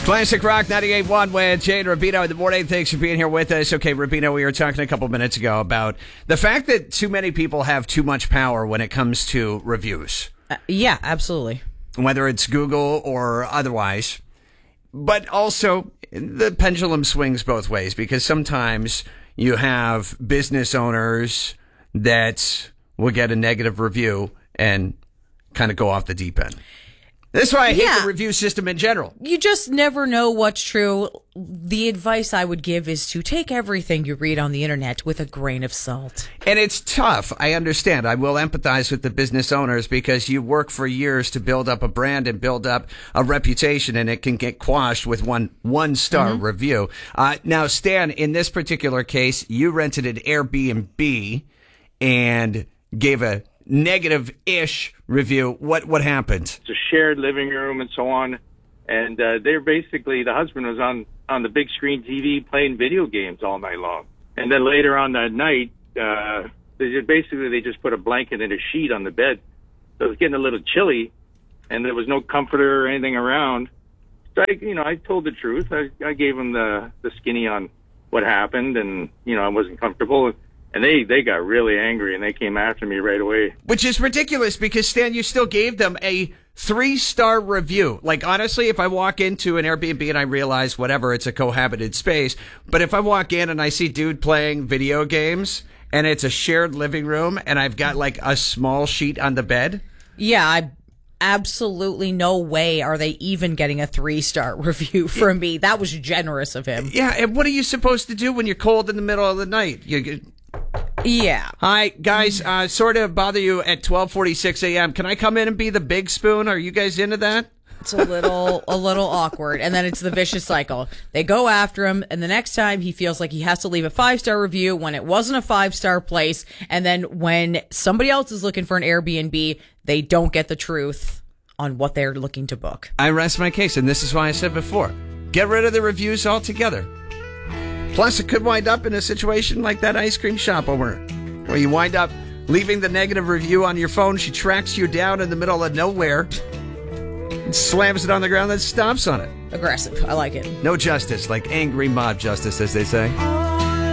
Classic Rock 98.1 with Jay and Rubino in the morning. Thanks for being here with us. Okay, Rubino, we were talking a couple minutes ago about the fact that too many people have too much power when it comes to reviews. Yeah, absolutely. Whether it's Google or otherwise. But also, the pendulum swings both ways because sometimes you have business owners that will get a negative review and kind of go off the deep end. That's why I hate the review system in general. You just never know what's true. The advice I would give is to take everything you read on the internet with a grain of salt. And it's tough. I understand. I will empathize with the business owners because you work for years to build up a brand and build up a reputation, and it can get quashed with one-star review. Now, Stan, in this particular case, you rented an Airbnb and gave a negative-ish review. What happened? It's a shared living room and so on. And they're basically, the husband was on the big screen TV playing video games all night long. And then later on that night, they just put a blanket and a sheet on the bed. So it was getting a little chilly, and there was no comforter or anything around. So I told the truth. I gave him the skinny on what happened, and, I wasn't comfortable. And they got really angry, and they came after me right away. Which is ridiculous because, Stan, you still gave them a 3-star review. Like, honestly, if I walk into an Airbnb and I realize, whatever, it's a cohabited space, but if I walk in and I see dude playing video games and it's a shared living room and I've got, like, a small sheet on the bed. Yeah, absolutely no way are they even getting a 3-star review from me. That was generous of him. Yeah, and what are you supposed to do when you're cold in the middle of the night? Yeah. Hi, guys. Sort of bother you at 12:46 a.m. Can I come in and be the big spoon? Are you guys into that? It's a little awkward. And then it's the vicious cycle. They go after him, and the next time he feels like he has to leave a 5-star review when it wasn't a 5-star place. And then when somebody else is looking for an Airbnb, they don't get the truth on what they're looking to book. I rest my case, and this is why I said before, get rid of the reviews altogether. Plus, it could wind up in a situation like that ice cream shop owner, where you wind up leaving the negative review on your phone. She tracks you down in the middle of nowhere and slams it on the ground, then stomps on it. Aggressive. I like it. No justice, like angry mob justice, as they say.